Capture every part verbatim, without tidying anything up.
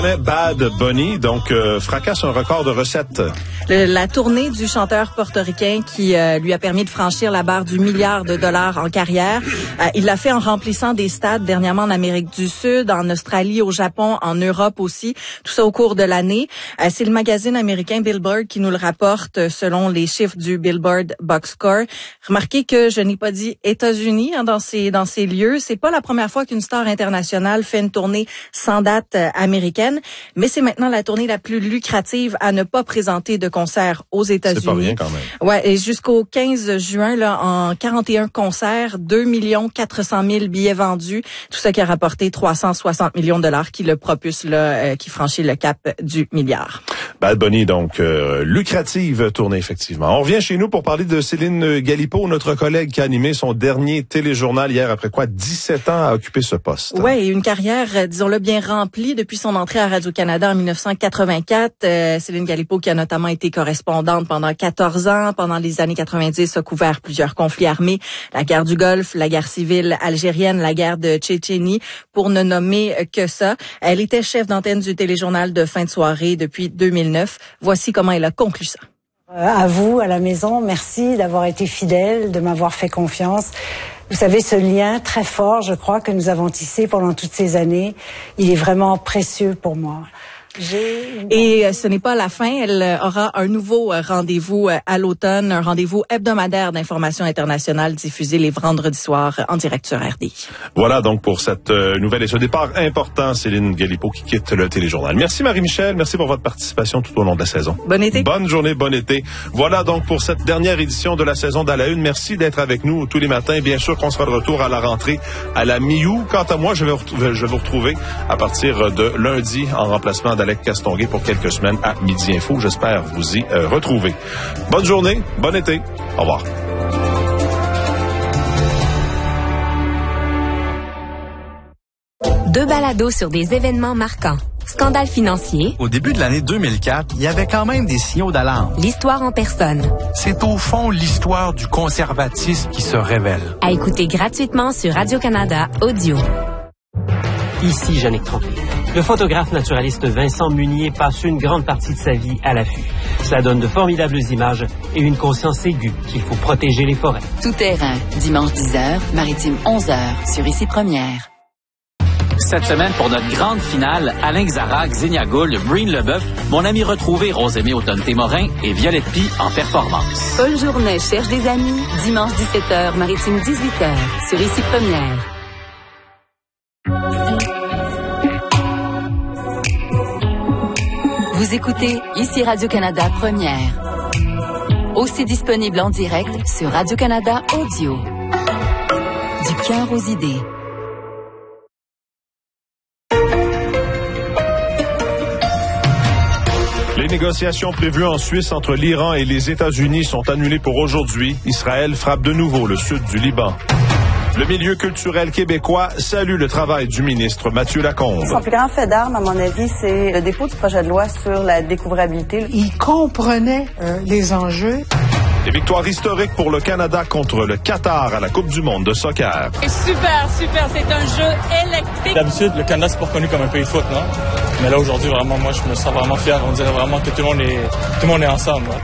Bad Bunny, donc, euh, fracasse un record de recettes. Le, la tournée du chanteur portoricain qui euh, lui a permis de franchir la barre du milliard de dollars en carrière. Euh, il l'a fait en remplissant des stades dernièrement en Amérique du Sud, en Australie, au Japon, en Europe aussi. Tout ça au cours de l'année. Euh, c'est le magazine américain Billboard qui nous le rapporte selon les chiffres du Billboard Box Score. Remarquez que je n'ai pas dit États-Unis hein, dans ces dans ces lieux. C'est pas la première fois qu'une star internationale fait une tournée sans date euh, américaine. Mais c'est maintenant la tournée la plus lucrative à ne pas présenter de concert aux États-Unis. C'est pas rien quand même. Ouais, et jusqu'au quinze juin, là, en quarante et un concerts, deux millions quatre cent mille billets vendus. Tout ça qui a rapporté trois cent soixante millions de dollars qui le propulse, là, euh, qui franchit le cap du milliard. Bad Bunny, donc, euh, lucrative tournée, effectivement. On revient chez nous pour parler de Céline Galipeau, notre collègue qui a animé son dernier téléjournal hier, après quoi, dix-sept ans à occuper ce poste. Ouais, une carrière, disons-le, bien remplie depuis son entrée à Radio-Canada en dix-neuf cent quatre-vingt-quatre. Euh, Céline Galipeau, qui a notamment été correspondante pendant quatorze ans, pendant les années quatre-vingt-dix, a couvert plusieurs conflits armés, la guerre du Golfe, la guerre civile algérienne, la guerre de Tchétchénie, pour ne nommer que ça. Elle était chef d'antenne du téléjournal de fin de soirée depuis deux mille neuf. Voici comment elle a conclu ça. Euh, à vous, à la maison, merci d'avoir été fidèle, de m'avoir fait confiance. Vous savez, ce lien très fort, je crois, que nous avons tissé pendant toutes ces années, il est vraiment précieux pour moi. Et ce n'est pas la fin. Elle aura un nouveau rendez-vous à l'automne, un rendez-vous hebdomadaire d'information internationale diffusé les vendredis soirs en direct sur R D I. Voilà donc pour cette nouvelle et ce départ important, Céline Galipeau qui quitte le téléjournal. Merci Marie-Michel, merci pour votre participation tout au long de la saison. Bon été. Bonne journée, bon été. Voilà donc pour cette dernière édition de la saison d'À la Une. Merci d'être avec nous tous les matins. Bien sûr qu'on sera de retour à la rentrée à la mi-août. Quant à moi, je vais, je vais vous retrouver à partir de lundi en remplacement d'Alec Castonguay pour quelques semaines à Midi Info. J'espère vous y euh, retrouver. Bonne journée, bon été. Au revoir. Deux balados sur des événements marquants. Scandale financier. Au début de l'année deux mille quatre, il y avait quand même des signaux d'alarme. L'histoire en personne. C'est au fond l'histoire du conservatisme qui se révèle. À écouter gratuitement sur Radio-Canada Audio. Ici Jannick Tremblay. Le photographe naturaliste Vincent Munier passe une grande partie de sa vie à l'affût. Cela donne de formidables images et une conscience aiguë qu'il faut protéger les forêts. Tout terrain, dimanche dix heures, maritime onze heures, sur Ici Première. Cette semaine, pour notre grande finale, Alain Xarac, Xenia Gould, Breen Leboeuf, mon ami retrouvé Rosemée Automne-Témorin et Violette Pie en performance. Paul Journet cherche des amis, dimanche dix-sept heures, maritime dix-huit heures, sur Ici Première. Vous écoutez Ici Radio-Canada Première. Aussi disponible en direct sur Radio-Canada Audio. Du cœur aux idées. Les négociations prévues en Suisse entre l'Iran et les États-Unis sont annulées pour aujourd'hui. Israël frappe de nouveau le sud du Liban. Le milieu culturel québécois salue le travail du ministre Mathieu Lacombe. Son plus grand fait d'armes, à mon avis, c'est le dépôt du projet de loi sur la découvrabilité. Il comprenait euh, les enjeux. Des victoires historiques pour le Canada contre le Qatar à la Coupe du monde de soccer. Super, super, c'est un jeu électrique. D'habitude, le Canada, c'est pas reconnu comme un pays de foot, non? Mais là, aujourd'hui, vraiment, moi, je me sens vraiment fier. On dirait vraiment que tout le monde est, tout le monde est ensemble. Ouais.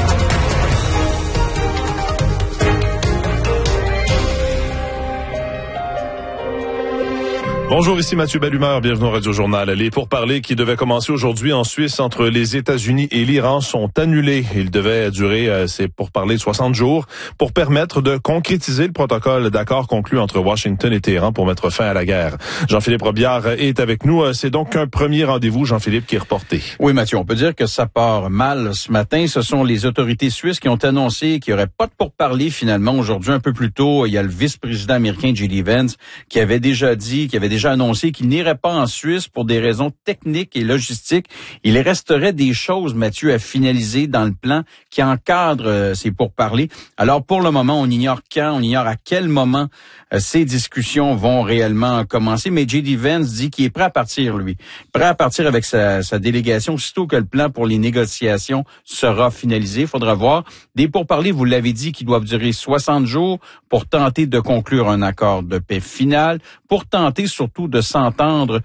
Bonjour, ici Mathieu Bellumeur, bienvenue au Radio Journal. Les pourparlers qui devaient commencer aujourd'hui en Suisse entre les États-Unis et l'Iran sont annulés. Ils devaient durer, euh, c'est pourparlers de soixante jours, pour permettre de concrétiser le protocole d'accord conclu entre Washington et Téhéran pour mettre fin à la guerre. Jean-Philippe Robillard est avec nous. C'est donc un premier rendez-vous, Jean-Philippe, qui est reporté. Oui, Mathieu, on peut dire que ça part mal ce matin. Ce sont les autorités suisses qui ont annoncé qu'il n'y aurait pas de pourparlers finalement. Aujourd'hui, un peu plus tôt, il y a le vice-président américain J D Vance qui avait déjà dit, qui avait déjà déjà annoncé qu'il n'irait pas en Suisse pour des raisons techniques et logistiques. Il resterait des choses, Mathieu, à finaliser dans le plan qui encadre euh, ces pourparlers. Alors, pour le moment, on ignore quand, on ignore à quel moment euh, ces discussions vont réellement commencer. Mais J D Vance dit qu'il est prêt à partir, lui. Prêt à partir avec sa, sa délégation, aussitôt que le plan pour les négociations sera finalisé. Il faudra voir. Des pourparlers, vous l'avez dit, qui doivent durer soixante jours pour tenter de conclure un accord de paix final, pour tenter surtout de s'entendre